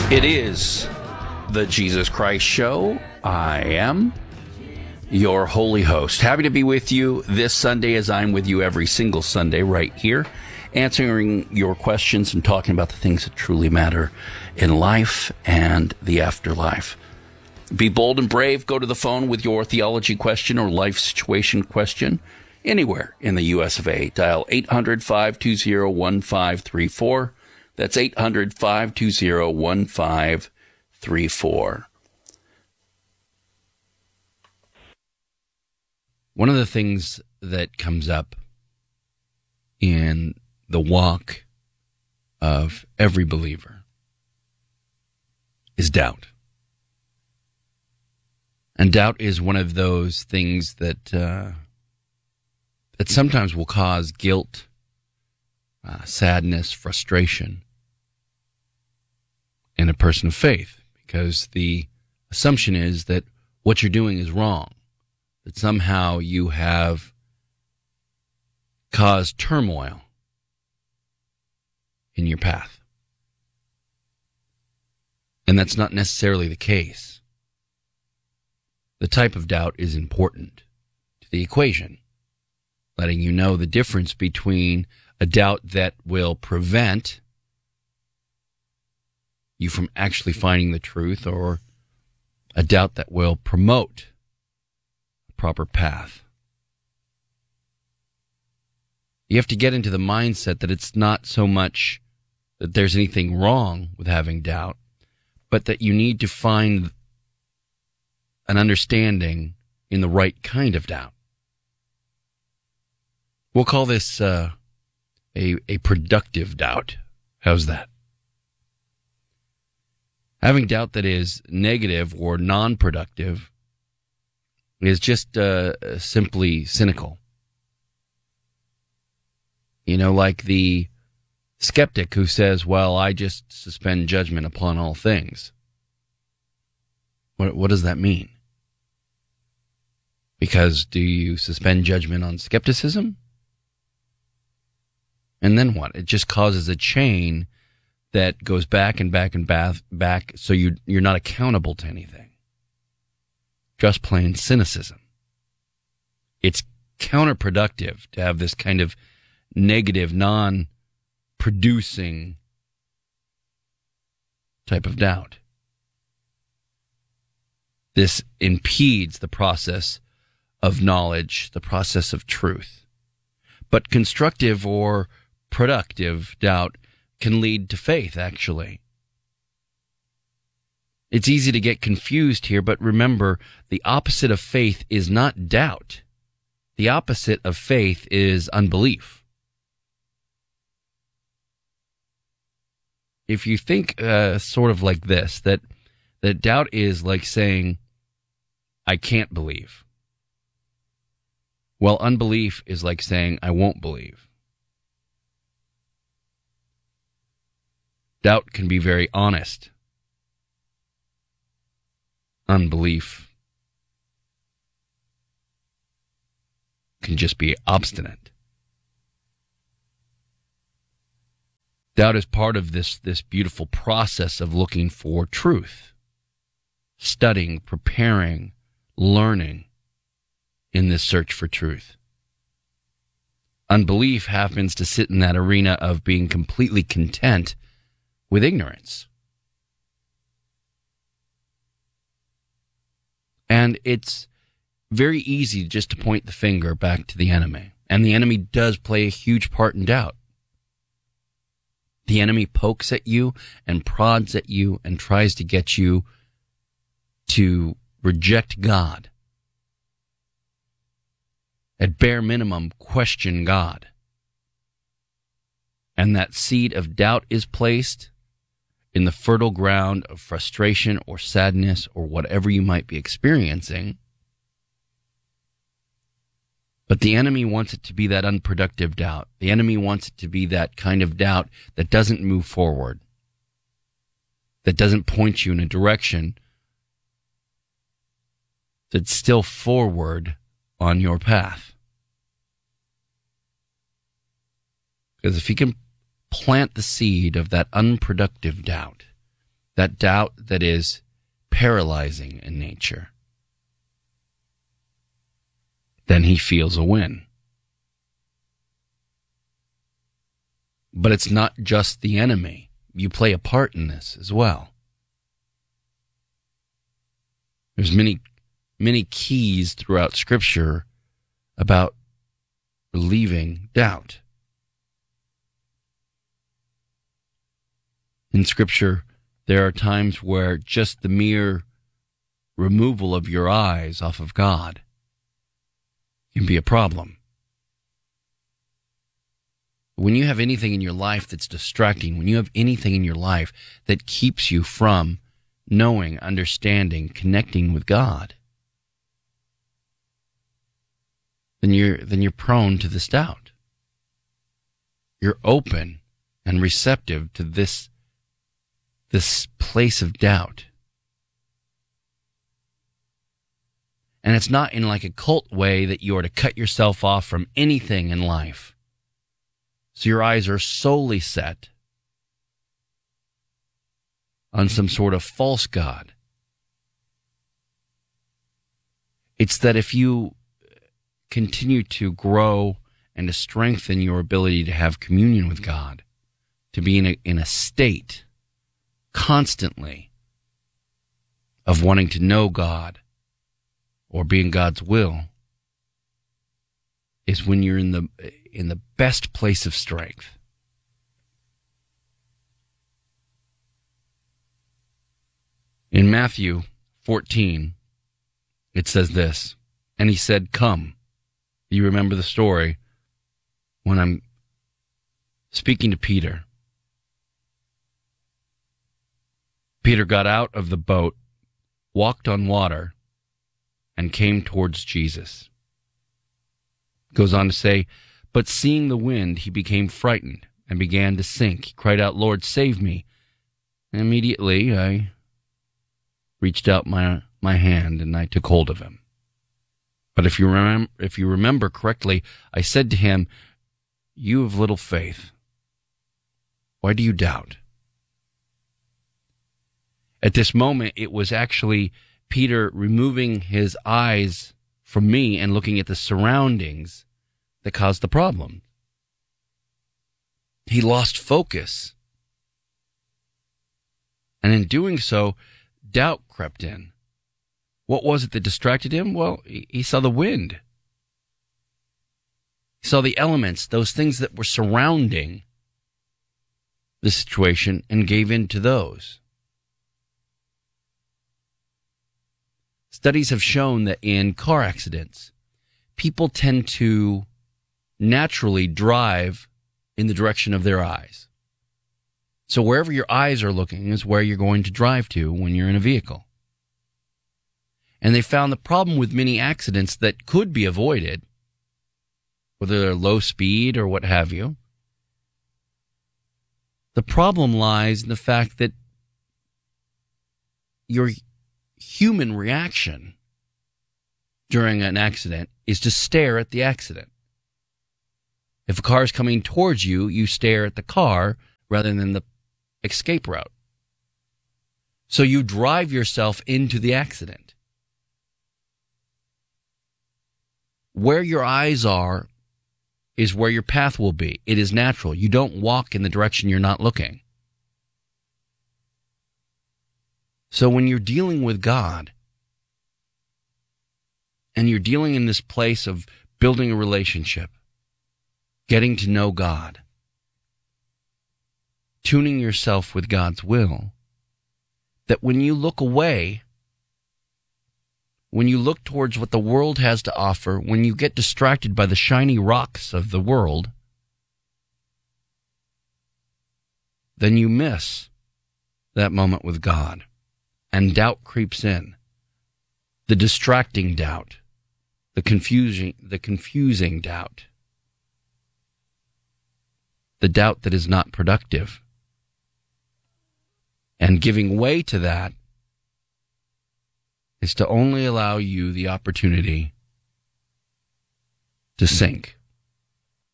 It is the Jesus Christ Show. I am your holy host. Happy to be with you this Sunday, as I'm with you every single Sunday right here, answering your questions and talking about the things that truly matter in life and the afterlife. Be bold and brave. Go to the phone with your theology question or life situation question anywhere in the U.S. of A. Dial 800-520-1534. That's 800-520-1534. One of the things that comes up in the walk of every believer is doubt. And doubt is one of those things that that sometimes will cause guilt, sadness, frustration in a person of faith, because the assumption is that what you're doing is wrong, that somehow you have caused turmoil in your path. And that's not necessarily the case. The type of doubt is important to the equation, letting you know the difference between a doubt that will prevent you from actually finding the truth, or a doubt that will promote a proper path. You have to get into the mindset that it's not so much that there's anything wrong with having doubt, but that you need to find an understanding in the right kind of doubt. We'll call this a productive doubt. How's that? Having doubt that is negative or non-productive is just simply cynical. You know, like the skeptic who says, well, I just suspend judgment upon all things. What does that mean? Because do you suspend judgment on skepticism? And then what? It just causes a chain that goes back and back and back, so you're not accountable to anything. Just plain cynicism. It's counterproductive to have this kind of negative, non-producing type of doubt. This impedes the process of knowledge, the process of truth. But constructive or productive doubt can lead to faith, actually. It's easy to get confused here, but remember, the opposite of faith is not doubt. The opposite of faith is unbelief. If you think sort of like this, that doubt is like saying, I can't believe. Well, unbelief is like saying, I won't believe. Doubt can be very honest. Unbelief can just be obstinate. Doubt is part of this beautiful process of looking for truth, studying, preparing, learning in this search for truth. Unbelief happens to sit in that arena of being completely content with ignorance. And it's very easy just to point the finger back to the enemy. And the enemy does play a huge part in doubt. The enemy pokes at you and prods at you and tries to get you to reject God. At bare minimum, question God. And that seed of doubt is placed in the fertile ground of frustration or sadness or whatever you might be experiencing. But the enemy wants it to be that unproductive doubt. The enemy wants it to be that kind of doubt that doesn't move forward, that doesn't point you in a direction that's still forward on your path. Because if he can plant the seed of that unproductive doubt, that doubt that is paralyzing in nature, then he feels a win. But it's not just the enemy. You play a part in this as well. There's many keys throughout Scripture about relieving doubt. In Scripture, there are times where just the mere removal of your eyes off of God can be a problem. When you have anything in your life that's distracting, when you have anything in your life that keeps you from knowing, understanding, connecting with God, then you're prone to this doubt. You're open and receptive to this place of doubt. And it's not in like a cult way that you are to cut yourself off from anything in life. So your eyes are solely set on some sort of false god. It's that if you continue to grow and to strengthen your ability to have communion with God, to be in a state constantly of wanting to know God or be in God's will, is when you're in the best place of strength. In Matthew 14, it says this, and he said, "Come." You remember the story when I'm speaking to Peter. Peter got out of the boat, walked on water, and came towards Jesus. Goes on to say, "But seeing the wind, he became frightened and began to sink. He cried out, 'Lord, save me.' And immediately I reached out my hand and I took hold of him. But if you remember correctly, I said to him, 'You have little faith. Why do you doubt?'" At this moment, it was actually Peter removing his eyes from me and looking at the surroundings that caused the problem. He lost focus. And in doing so, doubt crept in. What was it that distracted him? Well, he saw the wind. He saw the elements, those things that were surrounding the situation, and gave in to those. Studies have shown that in car accidents, people tend to naturally drive in the direction of their eyes. So wherever your eyes are looking is where you're going to drive to when you're in a vehicle. And they found the problem with many accidents that could be avoided, whether they're low speed or what have you. The problem lies in the fact that your human reaction during an accident is to stare at the accident. If a car is coming towards you, you stare at the car rather than the escape route. So you drive yourself into the accident. Where your eyes are is where your path will be. It is natural. You don't walk in the direction you're not looking. So when you're dealing with God, and you're dealing in this place of building a relationship, getting to know God, tuning yourself with God's will, that when you look away, when you look towards what the world has to offer, when you get distracted by the shiny rocks of the world, then you miss that moment with God. And doubt creeps in. The distracting doubt. The confusing doubt. The doubt that is not productive. And giving way to that is to only allow you the opportunity to sink.